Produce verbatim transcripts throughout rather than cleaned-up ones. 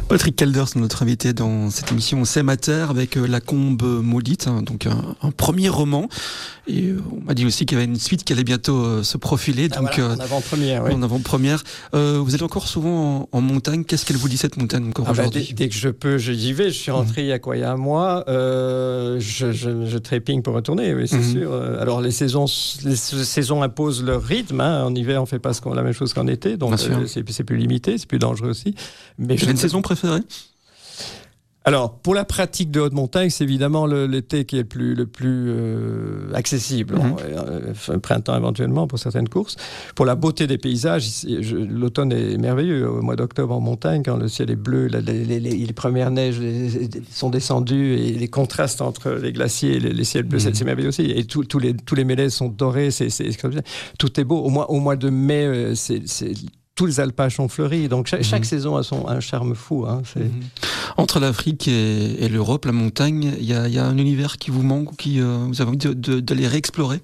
Patrick Calders, notre invité dans cette émission Sémater avec La Combe Maudite, hein, donc un, un premier roman. Et euh, on m'a dit aussi qu'il y avait une suite qui allait bientôt euh, se profiler. Ah, donc, voilà, euh, en avant-première, oui. En avant-première. Euh, vous êtes encore souvent en, en montagne. Qu'est-ce qu'elle vous dit, cette montagne, encore ah aujourd'hui? bah, dès, dès que je peux, j'y vais. Je suis rentré mmh. il y a quoi, il y a un mois. Euh, je, je, je trépigne pour retourner, oui, c'est mmh. sûr. Alors, les saisons, les saisons imposent leur rythme. Hein. En hiver, on ne fait pas ce qu'on, la même chose qu'en été. Donc, euh, c'est, c'est plus limité, c'est plus dangereux aussi. Mais j'ai une saison préférée? Alors, pour la pratique de haute montagne, c'est évidemment le, l'été qui est le plus, le plus euh, accessible. Mm-hmm. Euh, printemps éventuellement pour certaines courses. Pour la beauté des paysages, je, l'automne est merveilleux. Au mois d'octobre en montagne, quand le ciel est bleu, la, les, les, les premières neiges les, sont descendues et les contrastes entre les glaciers et les, les ciels bleus, mm-hmm. c'est, c'est merveilleux aussi. Et tout, tout les, tous les mélèzes sont dorés. C'est, c'est, c'est, tout est beau. Au mois, au mois de mai, c'est... c'est tous les alpages sont fleuris, donc chaque, mmh. chaque saison a son, un charme fou. Hein, c'est... Mmh. Entre l'Afrique et, et l'Europe, la montagne, il y, y a un univers qui vous manque ou qui euh, vous avez envie de, de, d'aller réexplorer?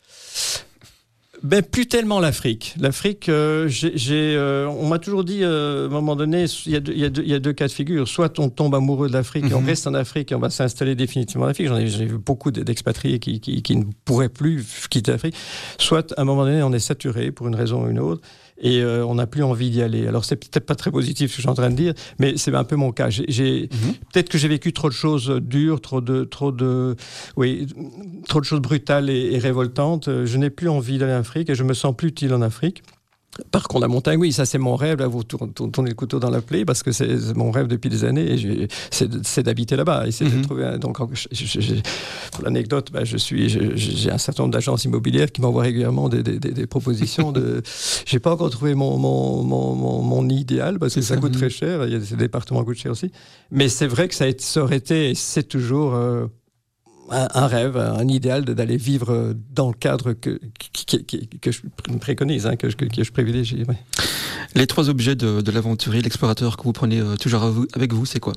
Ben, plus tellement l'Afrique. L'Afrique, euh, j'ai, j'ai, euh, on m'a toujours dit, euh, à un moment donné, il y, y, y, y a deux cas de figure. Soit on tombe amoureux de l'Afrique mmh. et on reste en Afrique et on va s'installer définitivement en Afrique. J'en ai, j'ai vu beaucoup d'expatriés qui, qui, qui ne pourraient plus quitter l'Afrique. Soit, à un moment donné, on est saturé pour une raison ou une autre. Et euh, on n'a plus envie d'y aller. Alors, c'est peut-être pas très positif ce que je suis en train de dire, mais c'est un peu mon cas. J'ai, j'ai, mmh. Peut-être que j'ai vécu trop de choses dures, trop de, trop de, oui, trop de choses brutales et, et révoltantes. Je n'ai plus envie d'aller en Afrique et je me sens plus utile en Afrique. Par contre, la montagne, oui, ça c'est mon rêve. Là, vous tournez le couteau dans la plaie parce que c'est, c'est mon rêve depuis des années. Et j'ai, c'est, c'est d'habiter là-bas. Et c'est mm-hmm. de trouver un, donc, je, je, je, pour l'anecdote, bah, je suis, je, j'ai un certain nombre d'agences immobilières qui m'envoient régulièrement des, des, des, des propositions. De, j'ai pas encore trouvé mon mon mon mon, mon idéal parce que ça, ça coûte mm-hmm. très cher. Il y a des départements qui coûtent cher aussi. Mais c'est vrai que ça, a été, ça aurait été, et c'est toujours. Euh, Un, un rêve, un idéal de, d'aller vivre dans le cadre que, que, que, que je préconise, hein, que, que, que je privilégie. Ouais. Les trois objets de, de l'aventurier, l'explorateur que vous prenez euh, toujours avec vous, c'est quoi?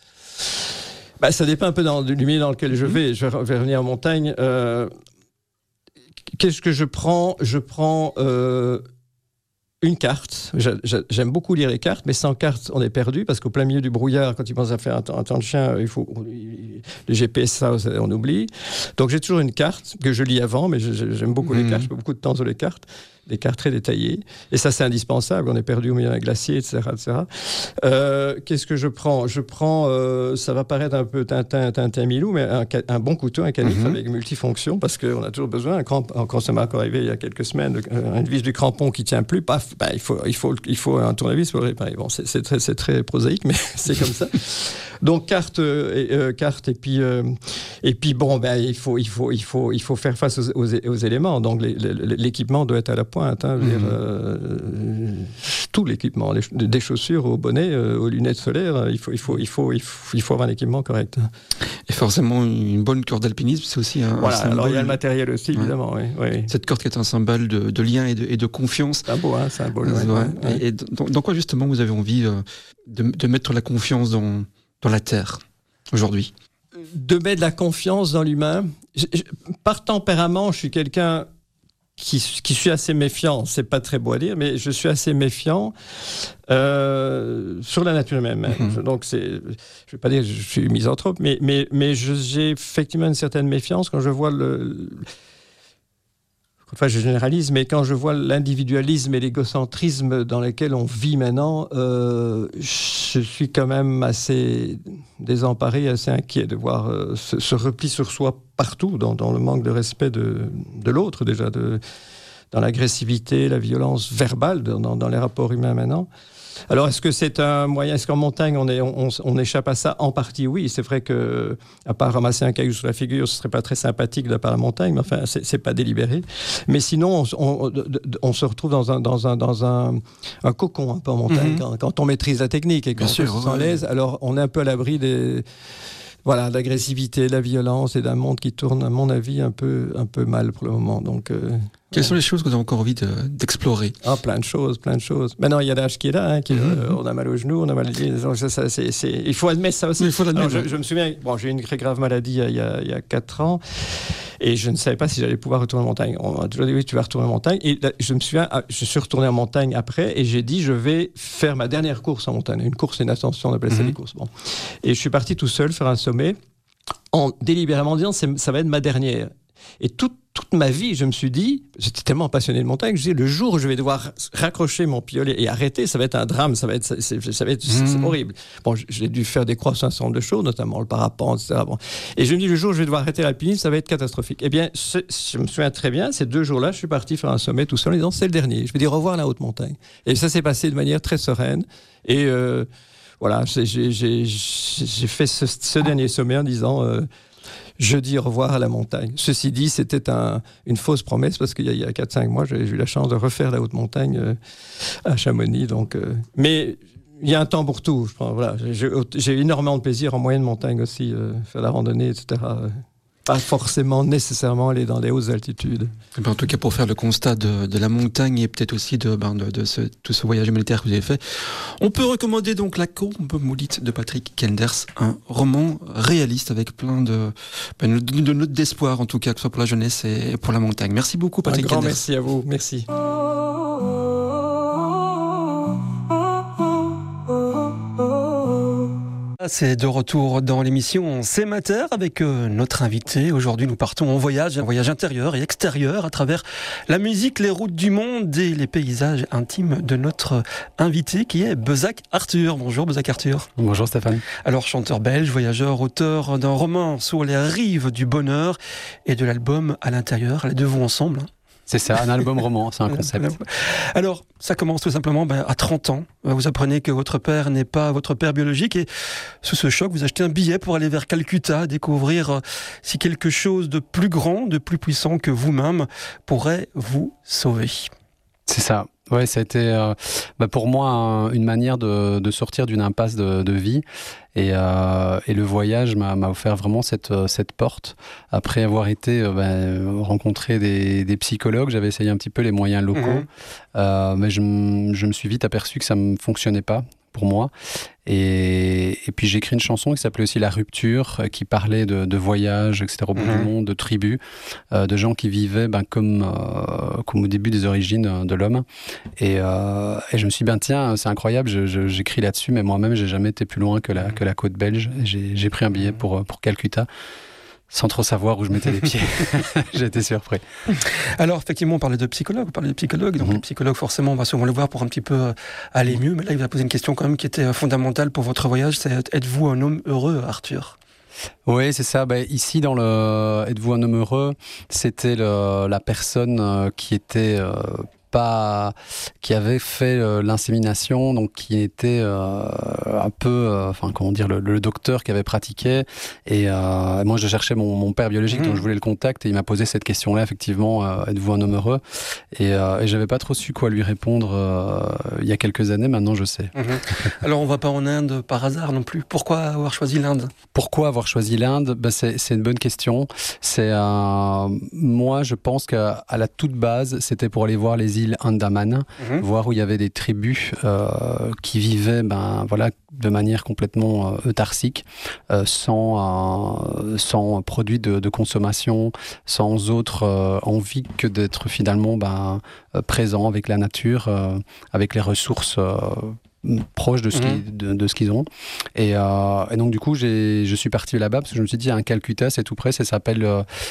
Bah, ça dépend un peu dans, du milieu dans lequel je vais. Je vais, vais revenir en montagne. Euh, qu'est-ce que je prends? Je prends... Euh, une carte. J'aime beaucoup lire les cartes, mais sans carte, on est perdu parce qu'au plein milieu du brouillard, quand tu penses à faire un temps, un temps de chien, il faut le G P S, ça, on oublie. Donc j'ai toujours une carte que je lis avant, mais j'aime beaucoup mmh. les cartes. Je passe beaucoup de temps sur les cartes, des cartes très détaillées. Et ça, c'est indispensable. On est perdu au milieu d'un glacier, et cetera, et cetera. Euh, qu'est-ce que je prends? Je prends, euh, ça va paraître un peu Tintin, Tintin Milou, mais un, un bon couteau, un canif mmh. avec multifonction, parce qu'on a toujours besoin. Un cramp, quand ça m'est encore arrivé il y a quelques semaines, une vis du crampon qui tient plus, paf. Ben, il, faut, il, faut, il faut un tournevis pour le réparer. Bon, c'est, c'est, très, c'est très prosaïque, mais c'est comme ça. Donc, carte, euh, euh, carte et, puis, euh, et puis, bon, ben, il, faut, il, faut, il, faut, il faut faire face aux, aux, aux éléments. Donc, les, les, l'équipement doit être à la pointe. Hein, mmh. dire, euh, tout l'équipement, les, des chaussures aux bonnets, euh, aux lunettes solaires, il faut, il, faut, il, faut, il, faut, il faut avoir un équipement correct. Et forcément, une bonne corde d'alpinisme, c'est aussi un, voilà, un symbole. Alors, il y a le matériel aussi, évidemment. Ouais. Oui, oui. Cette corde qui est un symbole de, de lien et de, et de confiance. C'est un beau, hein, c'est un beau. Ouais, ouais. Ouais. Et, et dans, dans quoi, justement, vous avez envie euh, de, de mettre la confiance dans, dans la Terre aujourd'hui? De mettre de la confiance dans l'humain. Je, je, par tempérament, je suis quelqu'un qui, qui suis assez méfiant. C'est pas très beau à dire, mais je suis assez méfiant euh, sur la nature même. Mm-hmm. Donc, c'est, je vais pas dire que je suis misanthrope, mais, mais, mais je, j'ai effectivement une certaine méfiance quand je vois le... Enfin, je généralise, mais quand je vois l'individualisme et l'égocentrisme dans lesquels on vit maintenant, euh, je suis quand même assez désemparé, assez inquiet de voir euh, ce, ce repli sur soi partout, dans, dans le manque de respect de, de l'autre déjà, de, dans l'agressivité, la violence verbale, dans, dans les rapports humains maintenant. Alors, est-ce que c'est un moyen, est-ce qu'en montagne, on, est, on, on échappe à ça? En partie, oui. C'est vrai que, à part ramasser un caillou sur la figure, ce serait pas très sympathique de la part de la montagne, mais enfin, c'est, c'est pas délibéré. Mais sinon, on, on, on se retrouve dans un, dans un, dans un, un cocon un peu en montagne, mm-hmm. quand, quand on maîtrise la technique et quand Bien on sûr, se sent à l'aise. Alors, on est un peu à l'abri des... Voilà, de l'agressivité, de la violence et d'un monde qui tourne, à mon avis, un peu, un peu mal pour le moment. Donc, euh, Quelles sont les choses que vous avez encore envie de, d'explorer? Ah, plein de choses, plein de choses. Maintenant, il y a l'âge qui est là. Hein, qui, mm-hmm. euh, on a mal au genou, on a mal au pied. Donc, ça, ça, c'est, c'est... Il faut admettre ça aussi. Il faut l'admettre. Alors, je, je me souviens, bon, j'ai eu une très grave maladie il y a, il y a quatre ans. Et je ne savais pas si j'allais pouvoir retourner en montagne. On m'a toujours dit, oui, tu vas retourner en montagne. Et là, je me souviens, je suis retourné en montagne après et j'ai dit, je vais faire ma dernière course en montagne. Une course, c'est une ascension, on appelle ça mm-hmm. des courses. Bon. Et je suis parti tout seul faire un sommet en délibérément disant, c'est, ça va être ma dernière. Et toute, toute ma vie, je me suis dit, j'étais tellement passionné de montagne, je dis, le jour où je vais devoir raccrocher mon piolet et arrêter, ça va être un drame, ça va être, c'est, ça va être, mmh. c'est horrible. Bon, j'ai dû faire des croix sur un certain nombre de choses, notamment le parapente, et cetera. Bon. Et je me dis, le jour où je vais devoir arrêter l'alpinisme, ça va être catastrophique. Eh bien, je me souviens très bien, ces deux jours-là, je suis parti faire un sommet tout seul en disant, c'est le dernier, je vais dire au revoir à la haute montagne. Et ça s'est passé de manière très sereine. Et euh, voilà, j'ai, j'ai, j'ai, j'ai fait ce, ce dernier sommet en disant... Euh, je dis au revoir à la montagne. Ceci dit, c'était un, une fausse promesse parce qu'il y a, il y a quatre cinq mois, j'ai eu la chance de refaire la haute montagne euh, à Chamonix. Donc, euh, mais il y a un temps pour tout. Je pense, voilà, j'ai, j'ai énormément de plaisir en moyenne montagne aussi, euh, faire la randonnée, et cetera. Pas forcément nécessairement aller dans les hautes altitudes. Et ben en tout cas, pour faire le constat de, de la montagne et peut-être aussi de, ben de, de ce, tout ce voyage humanitaire que vous avez fait, on peut recommander donc La Combe Maudite de Patrick Kenders, un roman réaliste avec plein de, ben de, de notes d'espoir, en tout cas, que ce soit pour la jeunesse et pour la montagne. Merci beaucoup, Patrick Kenders. Un grand merci à vous. Merci. C'est de retour dans l'émission C'est Mater avec euh, notre invité. Aujourd'hui, nous partons en voyage, un voyage intérieur et extérieur à travers la musique, les routes du monde et les paysages intimes de notre invité qui est Bezac Arthur. Bonjour Bezac Arthur. Bonjour Stéphane. Alors chanteur belge, voyageur, auteur d'un roman sur les rives du bonheur et de l'album À l'intérieur. Les deux vont ensemble, hein. C'est ça, un album roman, c'est un concept. Alors, ça commence tout simplement ben, à trente ans. Vous apprenez que votre père n'est pas votre père biologique et sous ce choc, vous achetez un billet pour aller vers Calcutta, découvrir euh, si quelque chose de plus grand, de plus puissant que vous-même pourrait vous sauver. C'est ça. Ouais, ça a été euh, bah pour moi un, une manière de, de sortir d'une impasse de, de vie et, euh, et le voyage m'a, m'a offert vraiment cette, cette porte. Après avoir été euh, bah, rencontrer des, des psychologues, j'avais essayé un petit peu les moyens locaux, mmh. euh, mais je, je me suis vite aperçu que ça ne fonctionnait pas pour moi. Et, et puis j'ai écrit une chanson qui s'appelait aussi La Rupture, qui parlait de, de voyage, et cetera, au bout mmh. du monde, de tribus, euh, de gens qui vivaient ben, comme, euh, comme au début des origines de l'homme. Et, euh, et je me suis dit, ben, tiens, c'est incroyable, je, je, j'écris là-dessus, mais moi-même, j'ai jamais été plus loin que la, que la côte belge. Et j'ai, j'ai pris un billet pour, pour Calcutta, sans trop savoir où je mettais les pieds. J'ai été surpris. Alors, effectivement, on parlait de psychologue, on parlait de psychologue. Donc, mmh. le psychologue, forcément, on va souvent le voir pour un petit peu aller mieux. Mais là, il va poser une question quand même qui était fondamentale pour votre voyage. C'est, êtes-vous un homme heureux, Arthur ? Oui, c'est ça. Ben, ici, dans le Êtes-vous un homme heureux, c'était le, la personne qui était... Euh, pas qui avait fait euh, l'insémination, donc qui était euh, un peu, euh, enfin comment dire, le, le docteur qui avait pratiqué. Et euh, moi, je cherchais mon, mon père biologique, mmh. donc je voulais le contact. Et il m'a posé cette question-là, effectivement, euh, êtes-vous un homme heureux ? Et, euh, et j'avais pas trop su quoi lui répondre euh, il y a quelques années. Maintenant, je sais. Mmh. Alors, on va pas en Inde par hasard non plus. Pourquoi avoir choisi l'Inde ? Pourquoi avoir choisi l'Inde ? Ben, c'est, c'est une bonne question. C'est euh, moi, je pense qu'à à la toute base, c'était pour aller voir les îles Andaman, mmh. voir où il y avait des tribus euh, qui vivaient ben, voilà, de manière complètement euh, eutarsique, euh, sans, euh, sans produits de, de consommation, sans autre euh, envie que d'être finalement ben, euh, présent avec la nature, euh, avec les ressources euh, proche de ce, mmh. qui, de, de ce qu'ils ont. Et, euh, et donc, du coup, j'ai, je suis parti là-bas parce que je me suis dit, un Calcutta, c'est tout près, ça s'appelle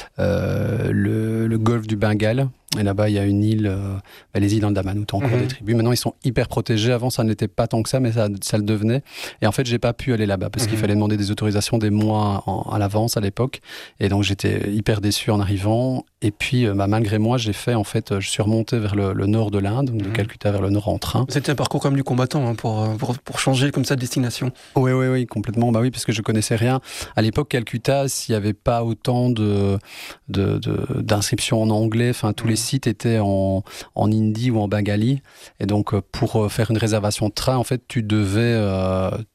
euh, le, le golfe du Bengale. Et là-bas, il y a une île, euh, bah, les îles Andaman, où tu as encore mmh. des tribus. Maintenant, ils sont hyper protégés. Avant, ça ne l'était pas tant que ça, mais ça, ça le devenait. Et en fait, j'ai pas pu aller là-bas parce mmh. qu'il fallait demander des autorisations des mois en, à l'avance à l'époque. Et donc, j'étais hyper déçu en arrivant. Et puis, bah, malgré moi, j'ai fait, en fait, je suis remonté vers le, le nord de l'Inde, mmh. de Calcutta vers le nord en train. C'était un parcours comme du combattant, hein, pour, pour, pour changer comme ça de destination. Oui, oui, oui, complètement. Bah oui, parce que je connaissais rien. À l'époque, Calcutta, s'il n'y avait pas autant de, de, de, d'inscriptions en anglais, enfin, tous mmh. les sites étaient en En, en hindi ou en bengali, et donc pour faire une réservation de train, en fait, tu devais, euh,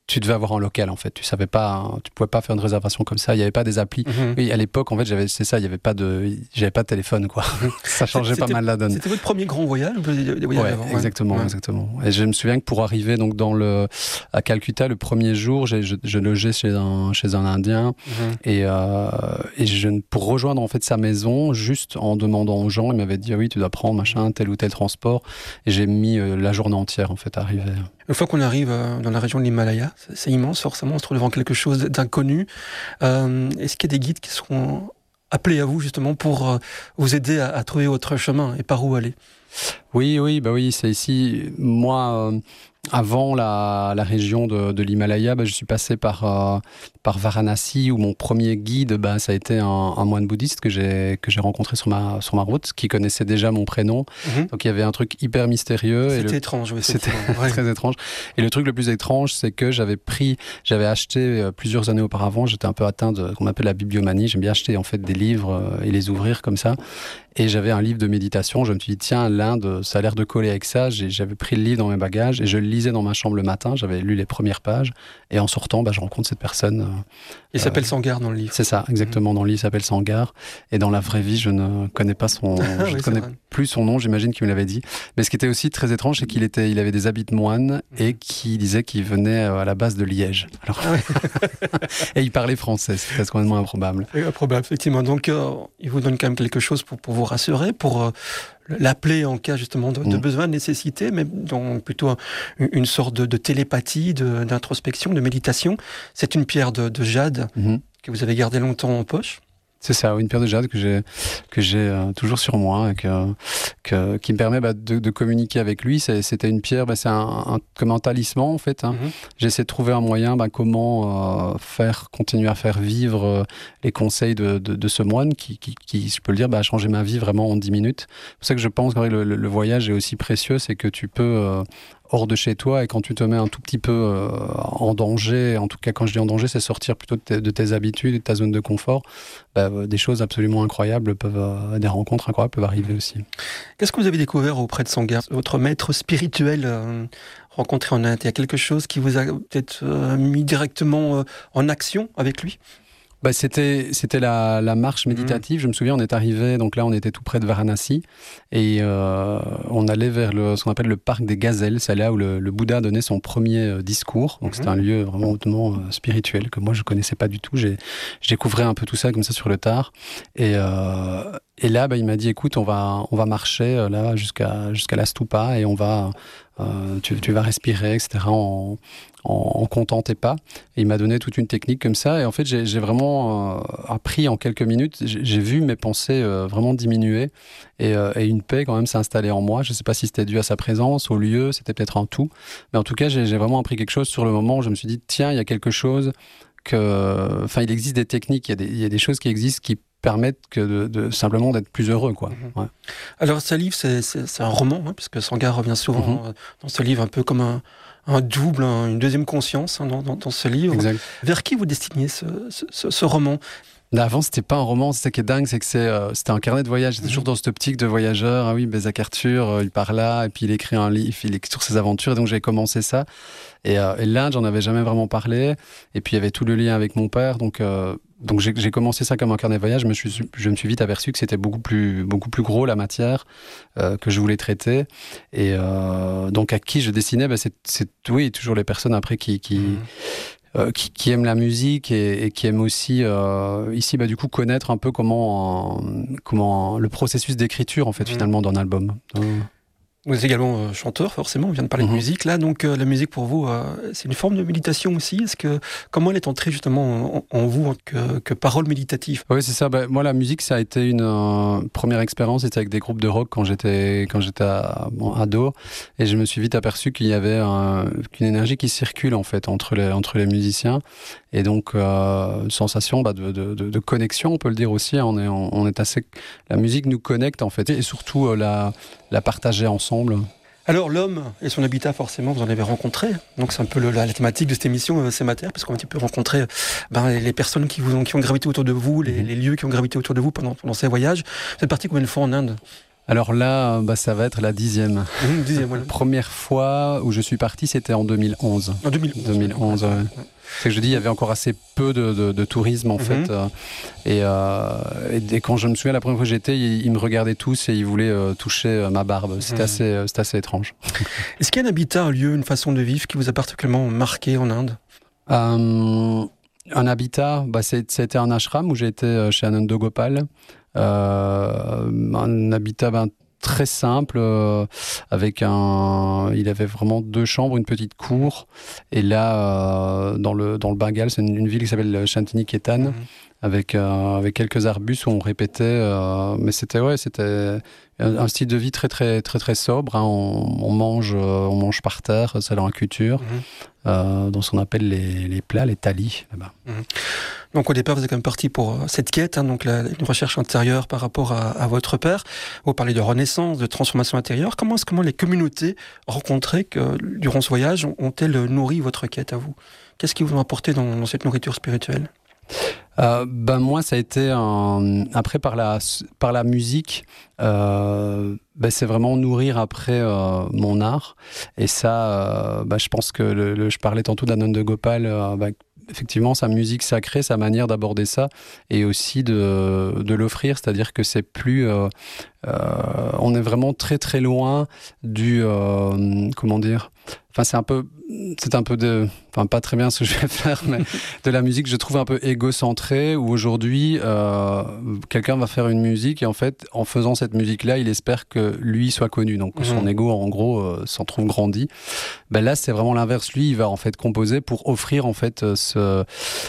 tu devais avoir en local, en fait. Tu savais pas, tu pouvais pas faire une réservation comme ça. Il y avait pas des applis. Mm-hmm. Oui, à l'époque, en fait, j'avais, c'est ça, il y avait pas de, j'avais pas de téléphone, quoi. Ça changeait c'était, pas mal la donne. C'était votre premier grand voyage, des ouais, avant, exactement, ouais. exactement. Et je me souviens que pour arriver donc dans le, à Calcutta, le premier jour, j'ai, je, je logeais chez un, chez un Indien mm-hmm. et, euh, et je, pour rejoindre en fait sa maison, juste en demandant aux gens, il m'avait dit ah oui, tu dois prendre machin, tel ou tel transport. Et j'ai mis euh, la journée entière en fait à arriver. Une fois qu'on arrive euh, dans la région de l'Himalaya, c'est, c'est immense, forcément, on se trouve devant quelque chose d'inconnu. Euh, est-ce qu'il y a des guides qui seront appelés à vous justement pour euh, vous aider à, à trouver votre chemin et par où aller? Oui, oui, bah oui, c'est ici. Moi, euh, avant la, la région de, de l'Himalaya, bah, je suis passé par, euh, par Varanasi, où mon premier guide, bah, ça a été un, un moine bouddhiste que j'ai, que j'ai rencontré sur ma, sur ma route, qui connaissait déjà mon prénom. Mm-hmm. Donc il y avait un truc hyper mystérieux. C'était et le... étrange, oui. C'était ouais. très étrange. Et le truc le plus étrange, c'est que j'avais pris, j'avais acheté euh, plusieurs années auparavant, j'étais un peu atteint de qu'on appelle la bibliomanie. J'aime bien acheter en fait des livres euh, et les ouvrir comme ça. Et j'avais un livre de méditation. Je me suis dit, tiens, l'Inde, ça a l'air de coller avec ça. J'ai, j'avais pris le livre dans mes bagages et je le lisais dans ma chambre le matin. J'avais lu les premières pages. Et en sortant, bah, je rencontre cette personne. Euh, il s'appelle euh, Sangar dans le livre. C'est ça, exactement. Mmh. Dans le livre, il s'appelle Sangar. Et dans la vraie vie, je ne connais pas son, je oui, ne connais plus son nom. J'imagine qu'il me l'avait dit. Mais ce qui était aussi très étrange, c'est qu'il était, il avait des habits de moine et qu'il disait qu'il venait à la base de Liège. Alors, ah oui. Et il parlait français. C'était complètement improbable. Oui, improbable, effectivement. Donc, euh, il vous donne quand même quelque chose pour, pour vous rassurer, pour euh, l'appeler en cas justement de, de mmh. besoin, de nécessité, mais donc plutôt un, une sorte de, de télépathie, de, d'introspection, de méditation. C'est une pierre de, de jade mmh. que vous avez gardée longtemps en poche. C'est ça, une pierre de jade que j'ai que j'ai euh, toujours sur moi, et que, que qui me permet bah, de, de communiquer avec lui. C'est, c'était une pierre, bah, c'est un, un comme un talisman en fait. Hein. Mm-hmm. J'essaie de trouver un moyen, bah, comment euh, faire continuer à faire vivre euh, les conseils de, de, de ce moine qui, qui, qui, je peux le dire, bah, a changé ma vie vraiment en dix minutes. C'est pour ça que je pense que le, le, le voyage est aussi précieux, c'est que tu peux euh, hors de chez toi, et quand tu te mets un tout petit peu euh, en danger, en tout cas quand je dis en danger, c'est sortir plutôt de tes, de tes habitudes, de ta zone de confort, bah, des choses absolument incroyables peuvent, euh, des rencontres incroyables peuvent arriver aussi. Qu'est-ce que vous avez découvert auprès de Sangar, votre maître spirituel euh, rencontré en Inde? Il y a quelque chose qui vous a peut-être euh, mis directement euh, en action avec lui? Bah, c'était c'était la, la marche méditative. Mmh. Je me souviens, on est arrivé, donc là, on était tout près de Varanasi, et euh, on allait vers le, ce qu'on appelle le parc des gazelles. C'est là où le, le Bouddha donnait son premier euh, discours. Donc mmh. c'était un lieu vraiment hautement euh, spirituel que moi je connaissais pas du tout. J'ai je découvrais un peu tout ça comme ça sur le tard. Et euh, et là, bah, il m'a dit, écoute, on va on va marcher euh, là jusqu'à jusqu'à la stupa, et on va euh, tu tu vas respirer, et cetera. En en, en comptant tes pas. Et il m'a donné toute une technique comme ça. Et en fait, j'ai, j'ai vraiment euh, appris en quelques minutes. J'ai, j'ai vu mes pensées euh, vraiment diminuer. Et, euh, et une paix, quand même, s'est installée en moi. Je ne sais pas si c'était dû à sa présence, au lieu, c'était peut-être un tout. Mais en tout cas, j'ai, j'ai vraiment appris quelque chose sur le moment où je me suis dit, tiens, il y a quelque chose que... Enfin, il existe des techniques, il y a des, il y a des choses qui existent qui permettent que de, de, simplement d'être plus heureux, quoi. Mmh. Ouais. Alors, ce livre, c'est, c'est, c'est un roman, hein, puisque Sangar revient souvent mmh. dans ce livre un peu comme un... un double, un, une deuxième conscience hein, dans, dans, dans ce livre. Exact. Vers qui vous destinez ce, ce, ce roman? Là, avant, c'était pas un roman. C'est ça qui est dingue, c'est que c'est, euh, c'était un carnet de voyage. J'étais mmh. toujours dans cette optique de voyageur. Ah oui, Bézac Arthur, euh, il part là, et puis il écrit un livre, il écrit sur ses aventures. Et donc, j'ai commencé ça. Et, euh, et l'Inde, j'en avais jamais vraiment parlé. Et puis, il y avait tout le lien avec mon père. Donc, euh, donc j'ai, j'ai commencé ça comme un carnet de voyage. Je me suis, je me suis vite aperçu que c'était beaucoup plus, beaucoup plus gros, la matière euh, que je voulais traiter. Et euh, donc, à qui je destinais, bah, c'est, c'est, oui, toujours les personnes après qui... qui mmh. Euh, qui, qui aiment la musique et, et qui aiment aussi euh, ici bah, du coup connaître un peu comment, euh, comment le processus d'écriture en fait mmh. finalement d'un album. Mmh. Vous êtes également euh, chanteur, forcément, on vient de parler mmh. de musique là, donc euh, la musique pour vous, euh, c'est une forme de méditation aussi. Est-ce que, comment elle est entrée justement en, en vous que, que parole méditative? Oui, c'est ça. Bah, moi, la musique, ça a été une euh, première expérience, c'était avec des groupes de rock quand j'étais, quand j'étais à, bon, ado, et je me suis vite aperçu qu'il y avait un, qu'une énergie qui circule en fait entre les, entre les musiciens, et donc euh, une sensation bah, de, de, de, de connexion, on peut le dire aussi. On est, on, on est assez, la musique nous connecte en fait, et surtout euh, la, la partager ensemble. Alors l'homme et son habitat, forcément, vous en avez rencontré. Donc c'est un peu le, la, la thématique de cette émission, euh, c'est ma terre, parce qu'on a un petit peu rencontré ben, les, les personnes qui, vous ont, qui ont gravité autour de vous, les, mmh. les lieux qui ont gravité autour de vous pendant, pendant ces voyages. Vous êtes parti combien de fois en Inde? Alors là, bah, ça va être la dixième. Mmh, dixième voilà. La première fois où je suis parti, c'était en deux mille onze. En deux mille onze. deux mille onze, ouais. C'est que je dis, il y avait encore assez peu de, de, de tourisme en mmh. fait. Euh, et, euh, et, et quand je me souviens, la première fois que j'étais, ils, ils me regardaient tous et ils voulaient euh, toucher euh, ma barbe. C'était, mmh. assez, euh, c'était assez étrange. Est-ce qu'il y a un habitat, un lieu, une façon de vivre qui vous a particulièrement marqué en Inde ? euh, Un habitat, bah, c'est, c'était un ashram où j'ai été chez Ananda Gopal. Euh, un habitat ben, très simple, euh, avec un... Il avait vraiment deux chambres, une petite cour. Et là, euh, dans, le, dans le Bengale, c'est une, une ville qui s'appelle Shantiniketan, mmh. avec, euh, avec quelques arbustes où on répétait. Euh, mais c'était, ouais, c'était un, un style de vie très, très, très, très sobre. Hein. On, on, mange, euh, on mange par terre, c'est dans la culture. Mmh. Euh, dans ce qu'on appelle les, les plats, les thalis, là-bas. Mmh. Donc au départ, vous êtes quand même parti pour cette quête, hein, donc la, une recherche intérieure par rapport à, à votre père. Vous parlez de renaissance, de transformation intérieure. Comment est-ce que les communautés rencontrées que, durant ce voyage ont-elles nourri votre quête à vous ? Qu'est-ce qui vous a apporté dans, dans cette nourriture spirituelle ? Euh, ben moi, ça a été un... après par la par la musique. Euh, ben c'est vraiment nourrir après euh, mon art. Et ça, euh, ben je pense que le, le, je parlais tantôt d'Ananda Gopal. Euh, ben, effectivement, sa musique sacrée, sa manière d'aborder ça, et aussi de de l'offrir. C'est-à-dire que c'est plus, euh, euh, on est vraiment très très loin du euh, comment dire. Enfin, c'est un peu, c'est un peu de, enfin pas très bien ce que je vais faire, mais de la musique, je trouve un peu égocentrée, où aujourd'hui, euh, quelqu'un va faire une musique et en fait, en faisant cette musique-là, il espère que lui soit connu, donc que son mmh. ego, en gros, euh, s'en trouve grandi. Ben là, c'est vraiment l'inverse. Lui, il va en fait composer pour offrir en fait ce,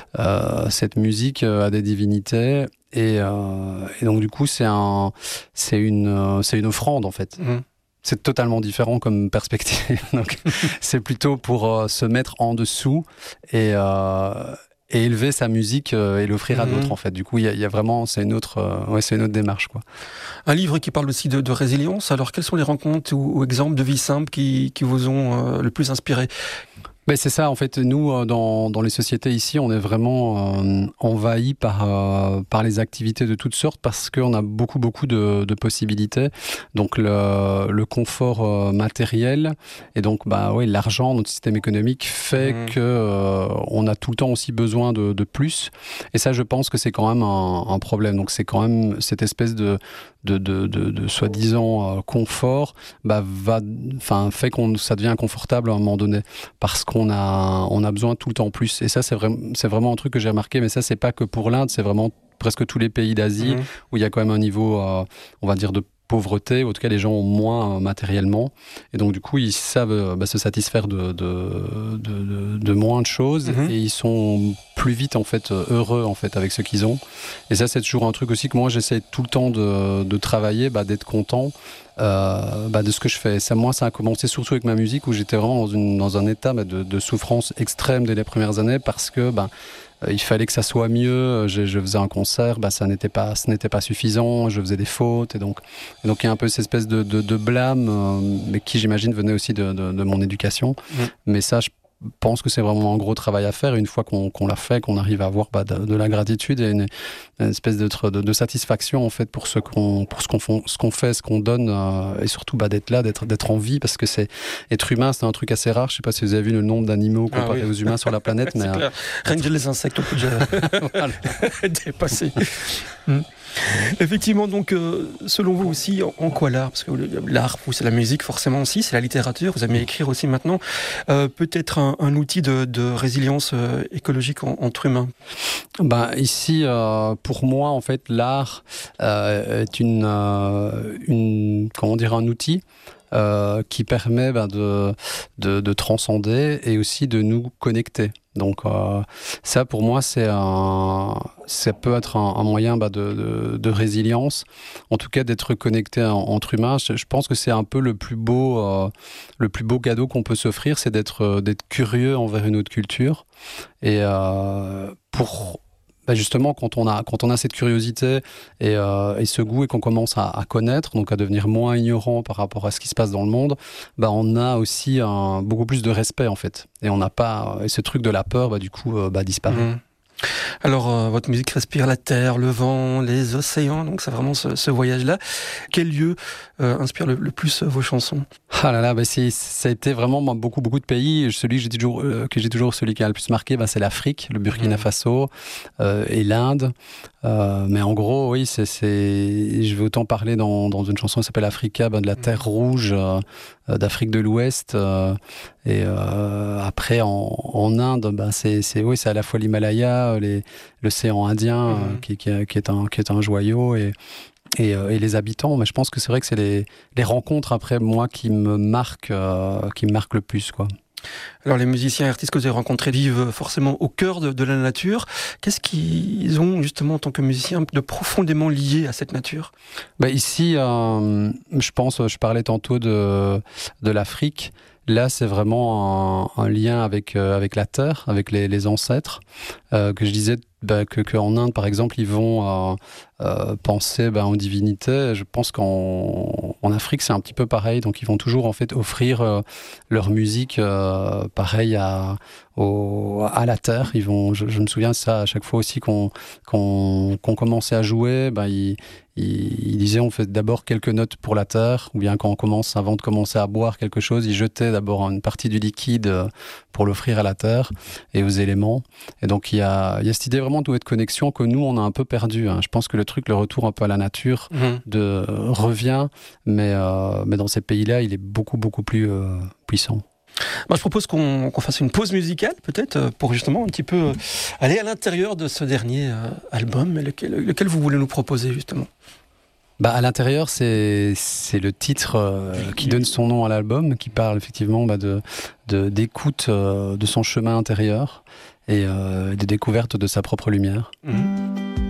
euh, cette musique à des divinités. Et, euh, et donc du coup, c'est un, c'est une, c'est une offrande en fait. Mmh. C'est totalement différent comme perspective. Donc, c'est plutôt pour euh, se mettre en dessous et, euh, et élever sa musique euh, et l'offrir mmh. à d'autres, en fait. Du coup, il y, y a vraiment... C'est une autre, euh, ouais, c'est une autre démarche, quoi. Un livre qui parle aussi de, de résilience. Alors, quelles sont les rencontres ou, ou exemples de vie simple qui, qui vous ont euh, le plus inspiré ? Ben c'est ça, en fait, nous, dans, dans les sociétés ici, on est vraiment euh, envahis par, euh, par les activités de toutes sortes parce qu'on a beaucoup, beaucoup de, de possibilités. Donc, le, le confort euh, matériel et donc, bah, ouais, l'argent, notre système économique fait mmh. que euh, on a tout le temps aussi besoin de, de plus. Et ça, je pense que c'est quand même un, un problème. Donc, c'est quand même cette espèce de, de, de, de, de soi-disant euh, confort bah, va, enfin, fait qu'on ça devient inconfortable à un moment donné parce qu'on On a, on a besoin tout le temps plus. Et ça, c'est, vrai, c'est vraiment un truc que j'ai remarqué, mais ça, c'est pas que pour l'Inde, c'est vraiment presque tous les pays d'Asie mmh. où il y a quand même un niveau, euh, on va dire, de pauvreté, ou en tout cas les gens ont moins euh, matériellement, et donc du coup ils savent euh, bah, se satisfaire de, de, de, de, de moins de choses mmh. et ils sont plus vite en fait heureux en fait avec ce qu'ils ont. Et ça, c'est toujours un truc aussi que moi j'essaie tout le temps de, de travailler, bah, d'être content euh, bah, de ce que je fais. Ça, moi, ça a commencé surtout avec ma musique où j'étais vraiment dans, une, dans un état bah, de, de souffrance extrême dès les premières années parce que bah, Euh, il fallait que ça soit mieux. Je, je faisais un concert, bah, ça n'était pas, ce n'était pas suffisant. Je faisais des fautes, et donc, et donc il y a un peu cette espèce de, de, de blâme, euh, mais qui j'imagine venait aussi de, de, de mon éducation. Mmh. Mais ça, je pense que c'est vraiment un gros travail à faire. Et une fois qu'on, qu'on l'a fait, qu'on arrive à avoir bah, de, de la gratitude et une, une espèce de, de, de satisfaction en fait pour ce qu'on, pour ce qu'on, font, ce qu'on fait, ce qu'on donne, euh, et surtout bah, d'être là, d'être, d'être en vie, parce que c'est être humain, c'est un truc assez rare. Je sais pas si vous avez vu le nombre d'animaux comparé ah, oui. aux humains sur la planète, mais euh, rien que les insectes, on peut déjà dépasser. Mmh. Effectivement, donc, euh, selon vous aussi, en, en quoi l'art, parce que l'art, vous, c'est la musique forcément aussi, c'est la littérature, vous aimez écrire aussi maintenant, euh, peut être un, un outil de, de résilience euh, écologique en, entre humains. Ben, ici, euh, pour moi, en fait, l'art euh, est une, euh, une, comment dire, un outil euh, qui permet ben, de, de, de transcender et aussi de nous connecter. Donc euh, ça, pour moi, c'est un, ça peut être un, un moyen bah, de, de, de résilience, en tout cas d'être connecté en, entre humains. Je, je pense que c'est un peu le plus beau, euh, le plus beau cadeau qu'on peut s'offrir, c'est d'être, d'être curieux envers une autre culture. Et euh, pour bah justement, quand on a quand on a cette curiosité et, euh, et ce goût et qu'on commence à, à connaître, donc à devenir moins ignorant par rapport à ce qui se passe dans le monde, bah on a aussi un, beaucoup plus de respect en fait. Et on n'a pas et ce truc de la peur, bah du coup, euh, bah disparaît. Mmh. Alors, euh, votre musique respire la terre, le vent, les océans, donc c'est vraiment ce, ce voyage-là. Quel lieu euh, inspire le, le plus vos chansons ? Ah là là, bah c'est, ça a été vraiment moi, beaucoup, beaucoup de pays. Celui que j'ai toujours, euh, que j'ai toujours celui qui a le plus marqué, bah c'est l'Afrique, le Burkina Faso euh, et l'Inde. Euh, mais en gros, oui, c'est, c'est... je vais autant parler dans, dans une chanson qui s'appelle Africa, bah, de la terre rouge euh, d'Afrique de l'Ouest. Euh, et euh, après, en, en Inde, bah, c'est, c'est, oui, c'est à la fois l'Himalaya, les, l'océan Indien, mmh. euh, qui, qui, qui, est un, qui est un joyau. Et, Et, euh, et les habitants, mais je pense que c'est vrai que c'est les, les rencontres après moi qui me marquent, euh, qui me marquent le plus, quoi. Alors les musiciens et artistes que vous avez rencontrés vivent forcément au cœur de, de la nature. Qu'est-ce qu'ils ont justement en tant que musiciens de profondément lié à cette nature ? Bah ici, euh, je pense, je parlais tantôt de, de l'Afrique. Là, c'est vraiment un, un lien avec, euh, avec la terre, avec les, les ancêtres, euh, que je disais bah, que, qu'en Inde, par exemple, ils vont euh, euh, penser bah, aux divinités. Je pense qu'en en Afrique, c'est un petit peu pareil. Donc, ils vont toujours en fait offrir euh, leur musique euh, pareil à, au, à la terre. Ils vont, je, je me souviens de ça à chaque fois aussi qu'on, qu'on, qu'on commençait à jouer. Bah, ils, ils, ils disaient on fait d'abord quelques notes pour la terre, ou bien quand on commence, avant de commencer à boire quelque chose, ils jetaient d'abord une partie du liquide pour l'offrir à la terre et aux éléments. Et donc, il y a, il y a cette idée vraiment de connexion que nous, on a un peu perdu. Hein. Je pense que le truc, le retour un peu à la nature, mmh. de, euh, revient, mais, euh, mais dans ces pays-là, il est beaucoup, beaucoup plus euh, puissant. Moi, je propose qu'on, qu'on fasse une pause musicale, peut-être, pour justement un petit peu aller à l'intérieur de ce dernier euh, album, lequel, lequel vous voulez nous proposer, justement. Bah, à l'intérieur, c'est, c'est le titre euh, qui donne son nom à l'album, qui parle effectivement bah, de, de, d'écoute euh, de son chemin intérieur et euh, des découvertes de sa propre lumière. Mmh.